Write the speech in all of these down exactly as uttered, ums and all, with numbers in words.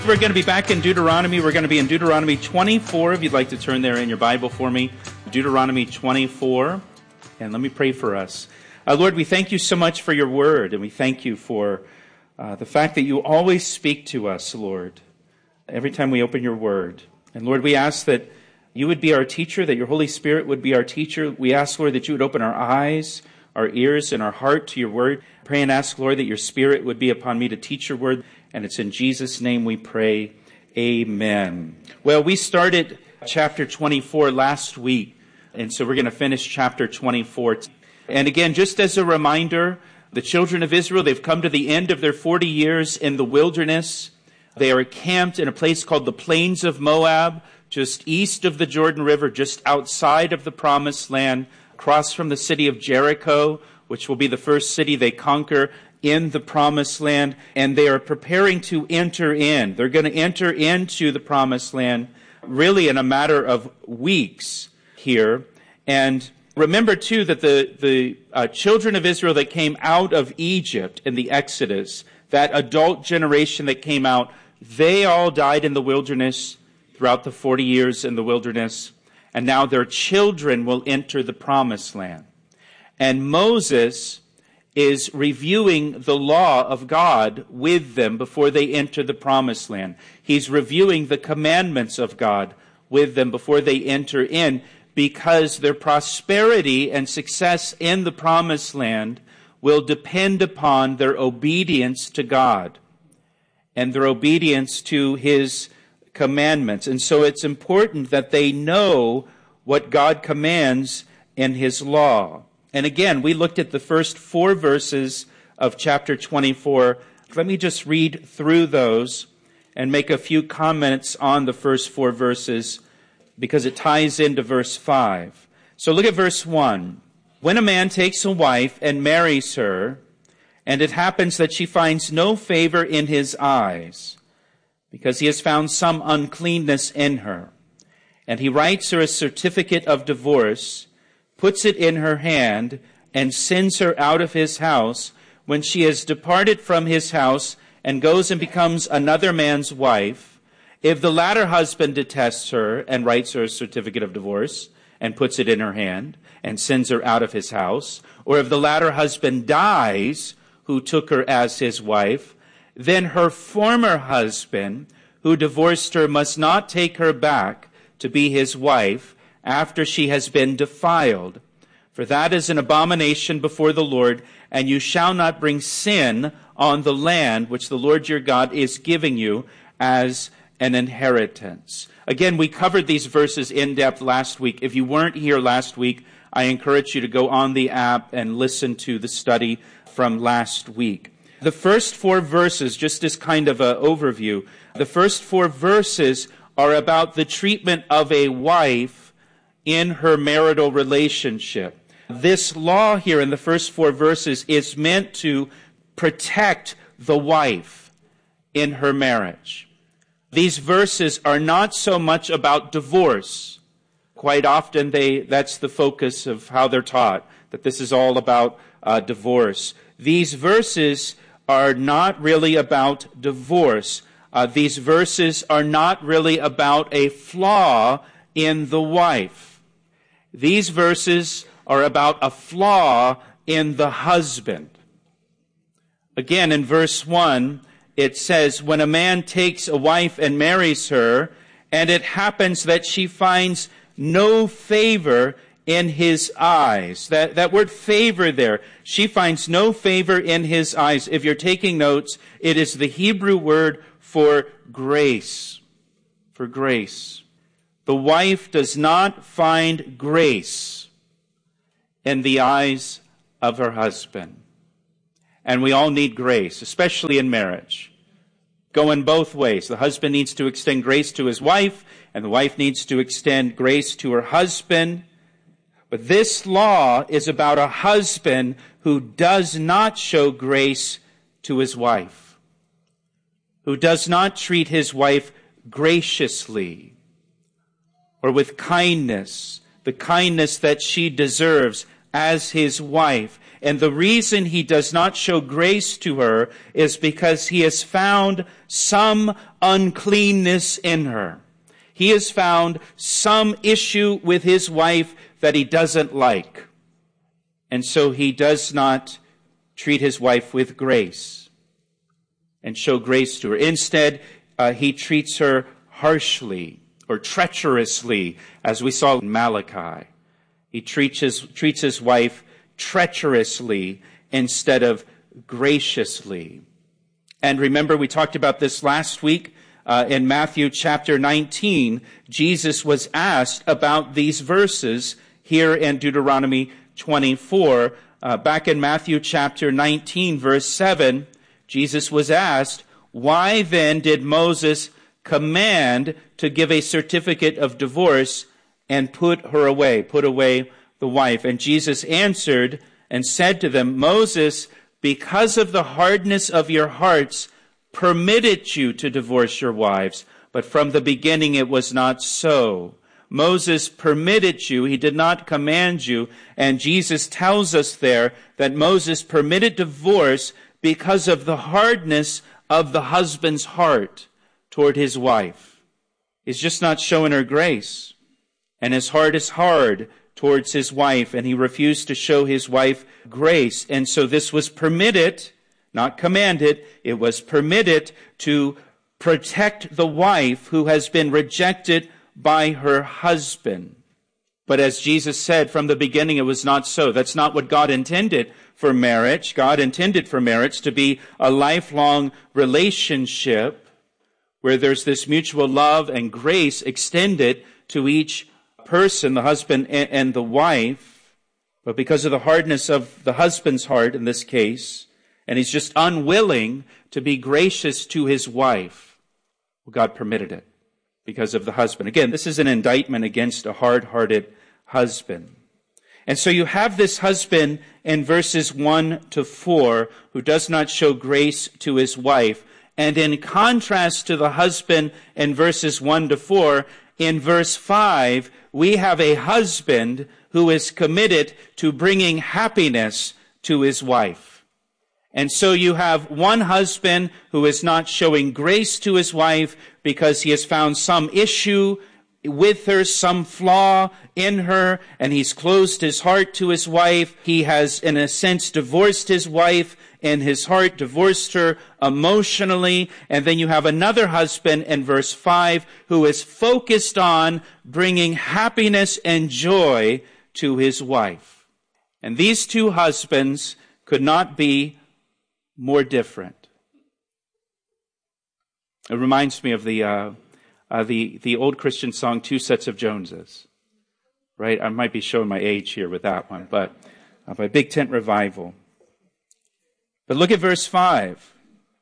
we're going to be back in Deuteronomy. We're going to be in Deuteronomy twenty-four, if you'd like to turn there in your Bible for me. Deuteronomy twenty-four. And let me pray for us. Uh, Lord, we thank you so much for your word, and we thank you for uh, the fact that you always speak to us, Lord, every time we open your word. And Lord, we ask that you would be our teacher, that your Holy Spirit would be our teacher. We ask, Lord, that you would open our eyes, our ears, and our heart to your word. Pray and ask, Lord, that your Spirit would be upon me to teach your word. And it's in Jesus' name we pray. Amen. Well, we started chapter twenty-four last week, and so we're going to finish chapter twenty-four. And again, just as a reminder, the children of Israel, they've come to the end of their forty years in the wilderness. They are camped in a place called the Plains of Moab, just east of the Jordan River, just outside of the Promised Land, across from the city of Jericho, which will be the first city they conquer in the Promised Land, and they are preparing to enter in. They're going to enter into the Promised Land really in a matter of weeks here. And remember, too, that the, the uh, children of Israel that came out of Egypt in the Exodus, that adult generation that came out, they all died in the wilderness throughout the forty years in the wilderness, and now their children will enter the Promised Land. And Moses is reviewing the law of God with them before they enter the Promised Land. He's reviewing the commandments of God with them before they enter in, because their prosperity and success in the Promised Land will depend upon their obedience to God and their obedience to his commandments. And so it's important that they know what God commands in his law. And again, we looked at the first four verses of chapter twenty-four. Let me just read through those and make a few comments on the first four verses, because it ties into verse five. So look at verse one. When a man takes a wife and marries her, and it happens that she finds no favor in his eyes, because he has found some uncleanness in her, and he writes her a certificate of divorce, puts it in her hand, and sends her out of his house, when she has departed from his house and goes and becomes another man's wife, if the latter husband detests her and writes her a certificate of divorce and puts it in her hand and sends her out of his house, or if the latter husband dies who took her as his wife, then her former husband who divorced her must not take her back to be his wife after she has been defiled. For that is an abomination before the Lord, and you shall not bring sin on the land which the Lord your God is giving you as an inheritance. Again, we covered these verses in depth last week. If you weren't here last week, I encourage you to go on the app and listen to the study from last week. The first four verses, just as kind of an overview, the first four verses are about the treatment of a wife in her marital relationship. This law here in the first four verses is meant to protect the wife in her marriage. These verses are not so much about divorce. Quite often they that's the focus of how they're taught, that this is all about uh, divorce. These verses are not really about divorce. Uh, these verses are not really about a flaw in the wife. These verses are about a flaw in the husband. Again, in verse one, it says, when a man takes a wife and marries her, and it happens that she finds no favor in his eyes. That, that word favor there, she finds no favor in his eyes. If you're taking notes, it is the Hebrew word for grace. For grace. The wife does not find grace in the eyes of her husband. And we all need grace, especially in marriage. Going both ways. The husband needs to extend grace to his wife, and the wife needs to extend grace to her husband. But this law is about a husband who does not show grace to his wife, who does not treat his wife graciously or with kindness, the kindness that she deserves as his wife. And the reason he does not show grace to her is because he has found some uncleanness in her. He has found some issue with his wife that he doesn't like. And so he does not treat his wife with grace and show grace to her. Instead, uh, he treats her harshly or treacherously, as we saw in Malachi. He treats his, treats his wife treacherously instead of graciously. And remember, we talked about this last week uh, in Matthew chapter nineteen. Jesus was asked about these verses here in Deuteronomy twenty-four. Uh, back in Matthew chapter nineteen, verse seven, Jesus was asked, "Why then did Moses command to give a certificate of divorce and put her away, put away the wife?" And Jesus answered and said to them, "Moses, because of the hardness of your hearts, permitted you to divorce your wives, but from the beginning it was not so." Moses permitted you, he did not command you, and Jesus tells us there that Moses permitted divorce because of the hardness of the husband's heart toward his wife. He's just not showing her grace. And his heart is hard towards his wife, and he refused to show his wife grace. And so this was permitted, not commanded, it was permitted to protect the wife who has been rejected by her husband. But as Jesus said from the beginning, it was not so. That's not what God intended for marriage. God intended for marriage to be a lifelong relationship where there's this mutual love and grace extended to each person, the husband and the wife. But because of the hardness of the husband's heart in this case, and he's just unwilling to be gracious to his wife, well, God permitted it because of the husband. Again, this is an indictment against a hard-hearted husband. And so you have this husband in verses one to four who does not show grace to his wife. And in contrast to the husband in verses one to four, in verse five, we have a husband who is committed to bringing happiness to his wife. And so you have one husband who is not showing grace to his wife because he has found some issue with her, some flaw in her, and he's closed his heart to his wife. He has, in a sense, divorced his wife in his heart, divorced her emotionally. And then you have another husband in verse five who is focused on bringing happiness and joy to his wife. And these two husbands could not be more different. It reminds me of the uh, uh, the the old Christian song, Two Sets of Joneses. Right? I might be showing my age here with that one, but uh, by Big Tent Revival. But look at verse five.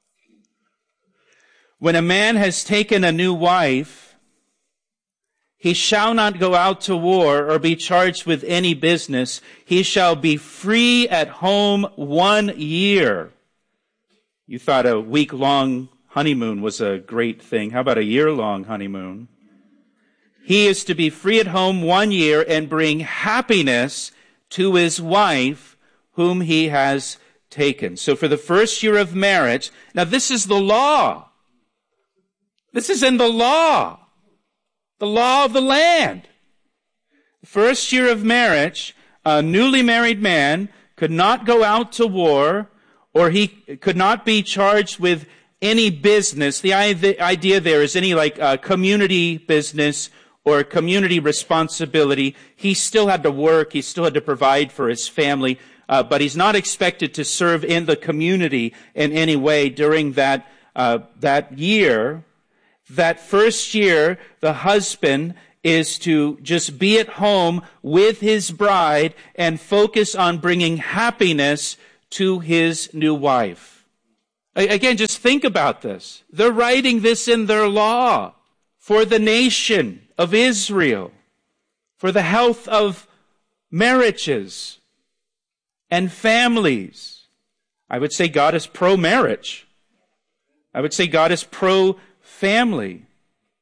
When a man has taken a new wife, he shall not go out to war or be charged with any business. He shall be free at home one year. You thought a week-long honeymoon was a great thing. How about a year-long honeymoon? He is to be free at home one year and bring happiness to his wife whom he has taken. So for the first year of marriage, now this is the law. This is in the law. The law of the land. The first year of marriage, a newly married man could not go out to war, or he could not be charged with any business. The idea there is any like uh, community business or community responsibility. He still had to work. He still had to provide for his family. Uh, but he's not expected to serve in the community in any way during that uh, that year. That first year, the husband is to just be at home with his bride and focus on bringing happiness to his new wife. Again, just think about this. They're writing this in their law for the nation of Israel, for the health of marriages and families. I would say God is pro-marriage. I would say God is pro-family.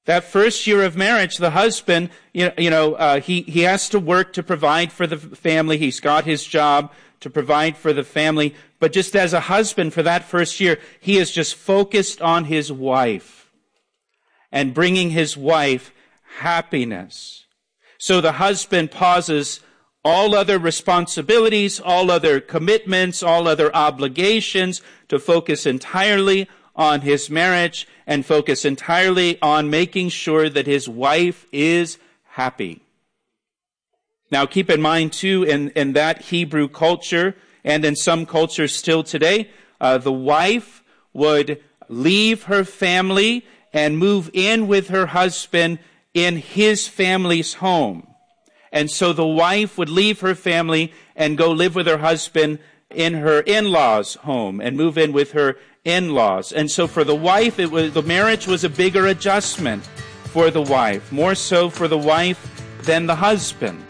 That first year of marriage, the husband, you know, you know uh, he, he has to work to provide for the family. He's got his job to provide for the family. But just as a husband for that first year, he is just focused on his wife and bringing his wife happiness. So the husband pauses all other responsibilities, all other commitments, all other obligations to focus entirely on his marriage and focus entirely on making sure that his wife is happy. Now keep in mind too, in, in that Hebrew culture and in some cultures still today, uh, the wife would leave her family and move in with her husband in his family's home. And so the wife would leave her family and go live with her husband in her in-laws' home and move in with her in-laws. And so for the wife, it was, the marriage was a bigger adjustment for the wife, more so for the wife than the husband.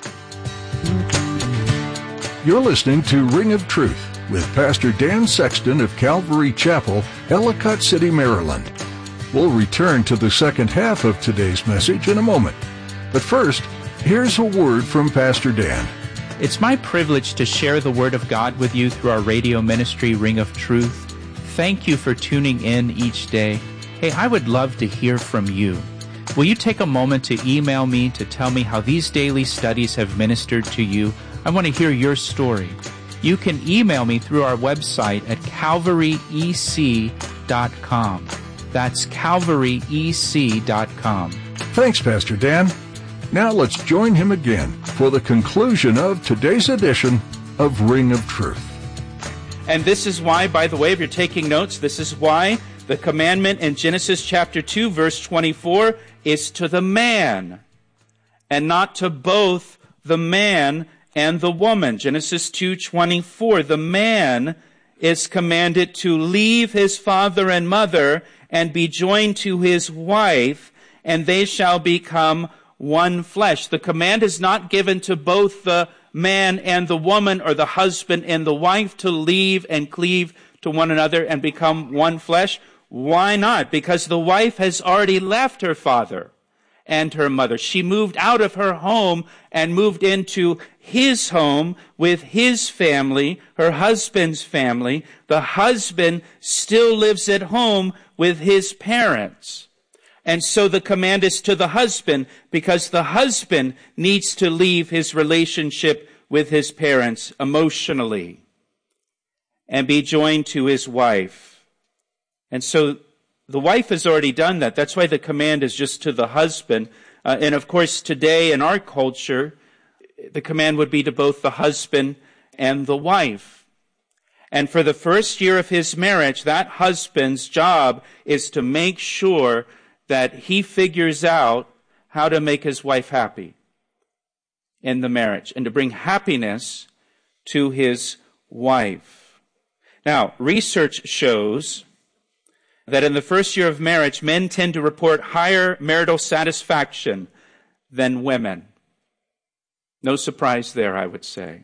You're listening to Ring of Truth with Pastor Dan Sexton of Calvary Chapel, Ellicott City, Maryland. We'll return to the second half of today's message in a moment. But first, here's a word from Pastor Dan. It's my privilege to share the Word of God with you through our radio ministry, Ring of Truth. Thank you for tuning in each day. Hey, I would love to hear from you. Will you take a moment to email me to tell me how these daily studies have ministered to you? I want to hear your story. You can email me through our website at calvary e c dot com. That's calvary e c dot com. Thanks, Pastor Dan. Now let's join him again for the conclusion of today's edition of Ring of Truth. And this is why, by the way, if you're taking notes, this is why the commandment in Genesis chapter two, verse twenty-four, is to the man and not to both the man and the woman. Genesis two twenty-four, the man is commanded to leave his father and mother and be joined to his wife, and they shall become one flesh. The command is not given to both the man and the woman or the husband and the wife to leave and cleave to one another and become one flesh. Why not? Because the wife has already left her father and her mother. She moved out of her home and moved into his home with his family, her husband's family. The husband still lives at home with his parents. And so the command is to the husband, because the husband needs to leave his relationship with his parents emotionally and be joined to his wife. And so the wife has already done that. That's why the command is just to the husband. Uh, and of course, today in our culture, the command would be to both the husband and the wife. And for the first year of his marriage, that husband's job is to make sure that he figures out how to make his wife happy in the marriage and to bring happiness to his wife. Now, research shows that in the first year of marriage, men tend to report higher marital satisfaction than women. No surprise there, I would say.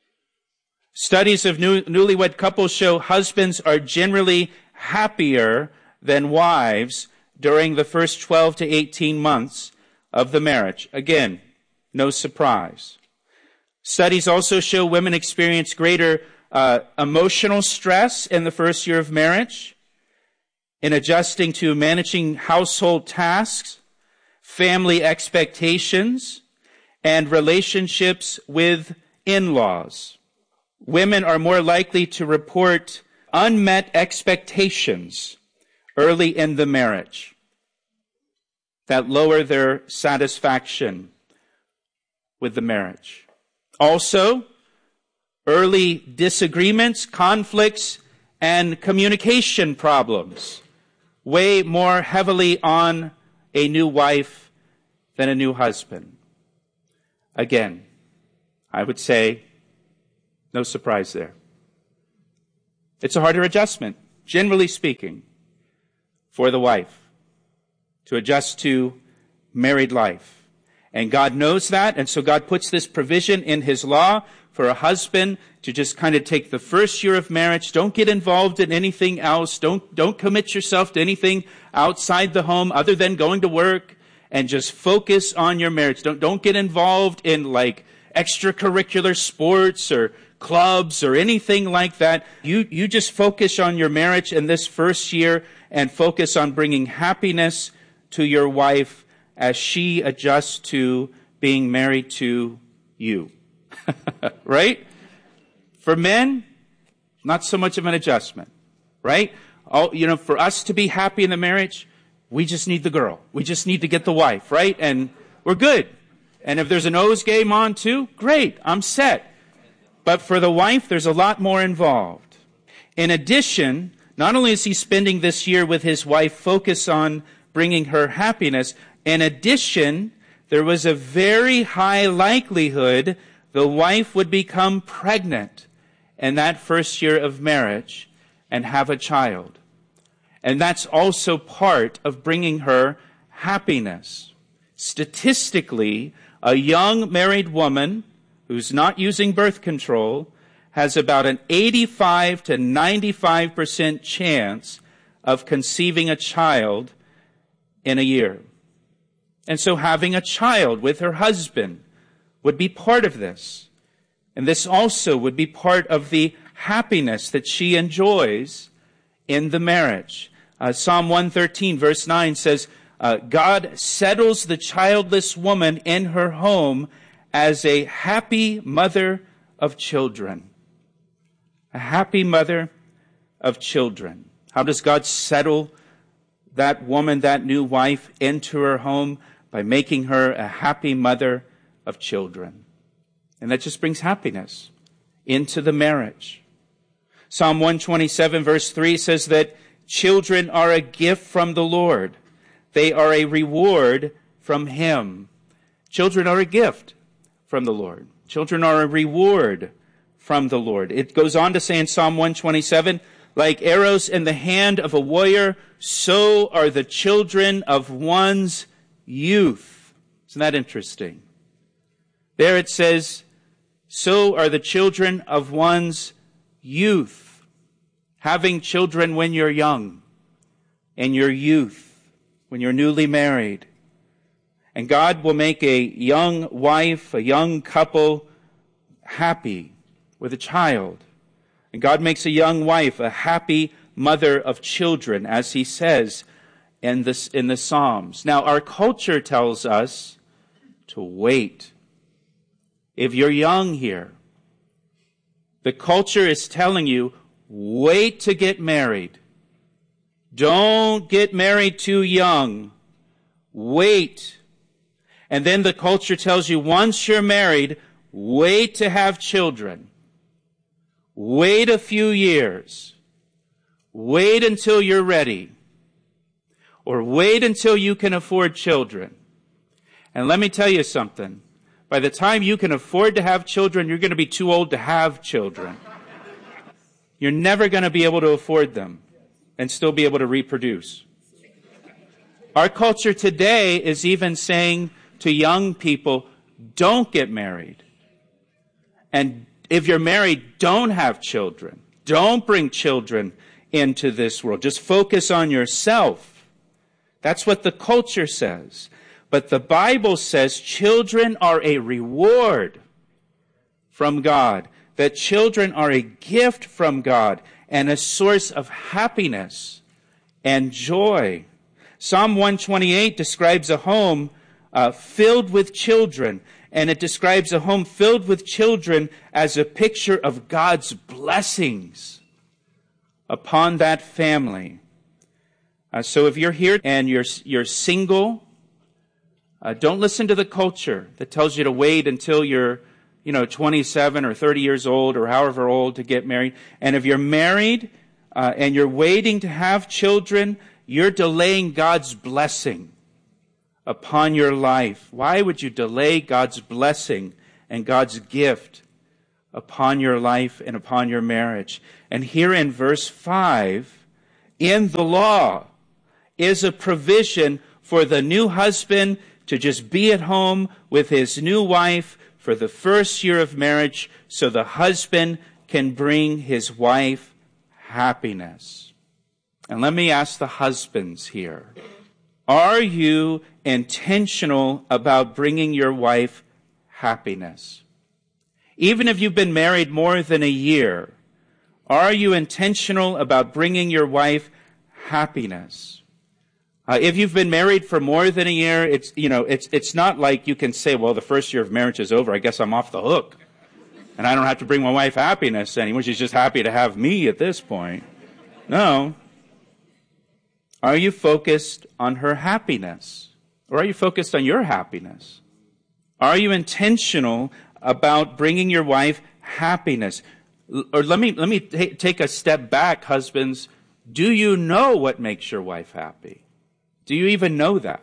Studies of new, newlywed couples show husbands are generally happier than wives during the first twelve to eighteen months of the marriage. Again, no surprise. Studies also show women experience greater uh, emotional stress in the first year of marriage, in adjusting to managing household tasks, family expectations, and relationships with in-laws. Women are more likely to report unmet expectations early in the marriage that lower their satisfaction with the marriage. Also, early disagreements, conflicts, and communication problems weigh more heavily on a new wife than a new husband. Again, I would say no surprise there. It's a harder adjustment, generally speaking, for the wife to adjust to married life. And God knows that, and so God puts this provision in his law for a husband to just kind of take the first year of marriage. Don't get involved in anything else. Don't, don't commit yourself to anything outside the home other than going to work, and just focus on your marriage. Don't, don't get involved in like extracurricular sports or clubs or anything like that. You, you just focus on your marriage in this first year and focus on bringing happiness to your wife as she adjusts to being married to you. Right? For men, not so much of an adjustment, right? All, you know, for us to be happy in the marriage, we just need the girl. We just need to get the wife, right? And we're good. And if there's an O's game on too, great, I'm set. But for the wife, there's a lot more involved. In addition, not only is he spending this year with his wife focused on bringing her happiness, in addition, there was a very high likelihood the wife would become pregnant in that first year of marriage and have a child. And that's also part of bringing her happiness. Statistically, a young married woman who's not using birth control has about an eighty-five to ninety-five percent chance of conceiving a child in a year. And so having a child with her husband would be part of this. And this also would be part of the happiness that she enjoys in the marriage. Uh, Psalm one thirteen verse nine says, uh, God settles the childless woman in her home as a happy mother of children. A happy mother of children. How does God settle that woman, that new wife, into her home? By making her a happy mother of children. And that just brings happiness into the marriage. Psalm one twenty-seven verse three says that children are a gift from the Lord. They are a reward from Him. Children are a gift from the Lord. Children are a reward from the Lord. It goes on to say in Psalm one twenty-seven, like arrows in the hand of a warrior, so are the children of one's youth. Isn't that interesting? There it says, so are the children of one's youth. Having children when you're young, in your youth, when you're newly married. And God will make a young wife, a young couple, happy with a child. And God makes a young wife a happy mother of children, as He says in this in the Psalms. Now, our culture tells us to wait. If you're young here, the culture is telling you, wait to get married. Don't get married too young. Wait. And then the culture tells you, once you're married, wait to have children. Wait a few years. Wait until you're ready. Or wait until you can afford children. And let me tell you something. By the time you can afford to have children, you're going to be too old to have children. You're never going to be able to afford them and still be able to reproduce. Our culture today is even saying to young people, don't get married. And if you're married, don't have children. Don't bring children into this world. Just focus on yourself. That's what the culture says. But the Bible says children are a reward from God. That children are a gift from God and a source of happiness and joy. Psalm one twenty-eight describes a home uh, filled with children. And it describes a home filled with children as a picture of God's blessings upon that family. Uh, so if you're here and you're you're single, uh, don't listen to the culture that tells you to wait until you're, you know, twenty-seven or thirty years old or however old to get married. And if you're married uh, and you're waiting to have children, you're delaying God's blessing upon your life. Why would you delay God's blessing and God's gift upon your life and upon your marriage? And here in verse five, in the law is a provision for the new husband to just be at home with his new wife for the first year of marriage, so the husband can bring his wife happiness. And let me ask the husbands here. Are you intentional about bringing your wife happiness? Even if you've been married more than a year, are you intentional about bringing your wife happiness? Uh, if you've been married for more than a year, it's, you know, it's, it's not like you can say, well, the first year of marriage is over. I guess I'm off the hook. And I don't have to bring my wife happiness anymore. She's just happy to have me at this point. No. Are you focused on her happiness? Or are you focused on your happiness? Are you intentional about bringing your wife happiness? Or let me, let me t- take a step back, husbands. Do you know what makes your wife happy? Do you even know that?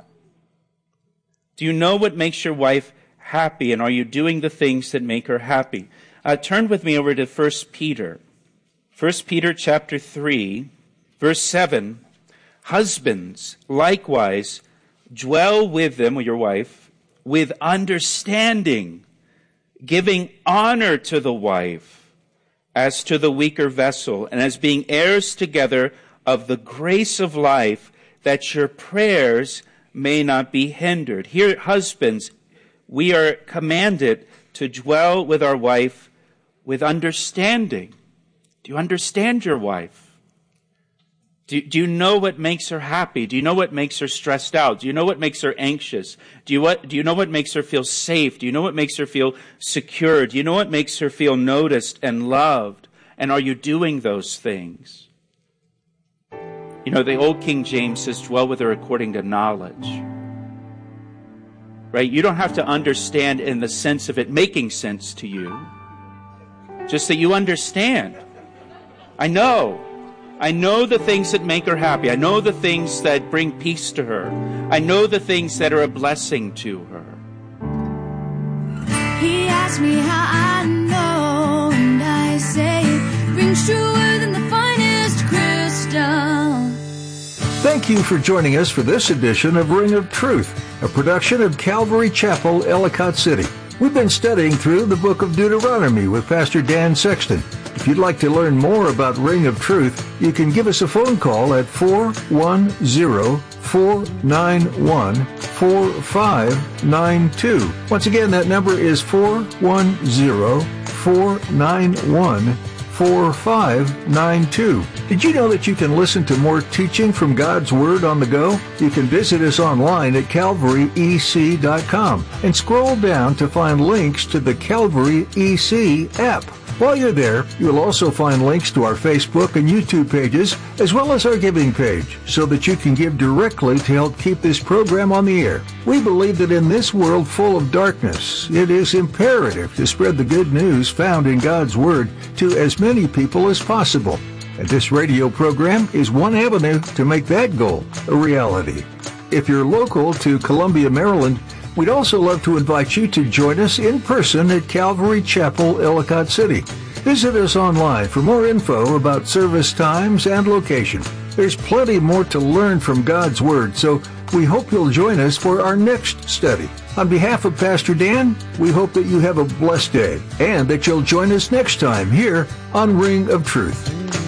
Do you know what makes your wife happy? And are you doing the things that make her happy? Uh, turn with me over to First Peter. First Peter chapter three, verse seven. Husbands, likewise, dwell with them, with your wife, with understanding, giving honor to the wife as to the weaker vessel, and as being heirs together of the grace of life, that your prayers may not be hindered. Here, husbands, we are commanded to dwell with our wife with understanding. Do you understand your wife? Do, do you know what makes her happy? Do you know what makes her stressed out? Do you know what makes her anxious? Do you, what, do you know what makes her feel safe? Do you know what makes her feel secure? Do you know what makes her feel noticed and loved? And are you doing those things? You know, the old King James says, dwell with her according to knowledge. Right? You don't have to understand in the sense of it making sense to you. Just that you understand. I know. I know the things that make her happy. I know the things that bring peace to her. I know the things that are a blessing to her. He asked me how I know, and I say it rings truer than the finest crystal. Thank you for joining us for this edition of Ring of Truth, a production of Calvary Chapel, Ellicott City. We've been studying through the book of Deuteronomy with Pastor Dan Sexton. If you'd like to learn more about Ring of Truth, you can give us a phone call at four one zero, four nine one, four five nine two. Once again, that number is four one zero, four nine one, four five nine two. Did you know that you can listen to more teaching from God's Word on the go? You can visit us online at calvary e c dot com and scroll down to find links to the Calvary E C app. While you're there, you'll also find links to our Facebook and YouTube pages, as well as our giving page, so that you can give directly to help keep this program on the air. We believe that in this world full of darkness, it is imperative to spread the good news found in God's Word to as many people as possible. And this radio program is one avenue to make that goal a reality. If you're local to Columbia, Maryland, we'd also love to invite you to join us in person at Calvary Chapel, Ellicott City. Visit us online for more info about service times and location. There's plenty more to learn from God's Word, so we hope you'll join us for our next study. On behalf of Pastor Dan, we hope that you have a blessed day and that you'll join us next time here on Ring of Truth.